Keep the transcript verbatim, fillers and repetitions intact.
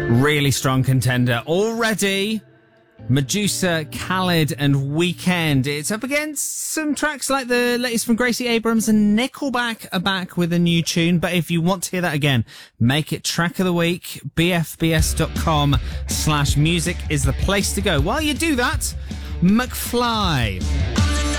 Really strong contender already. Medusa, Khaled and Weeknd. It's up against some tracks like the latest from Gracie Abrams, and Nickelback are back with a new tune. But if you want to hear that again, make it track of the week. b f b s dot com slash music is the place to go. While you do that, McFly.